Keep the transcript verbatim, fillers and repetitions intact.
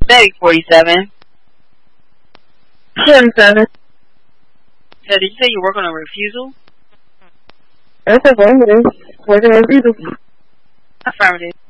Betty forty-seven. twenty-seven. So did you say you work on a refusal? That's affirmative. Working on refusal. Affirmative.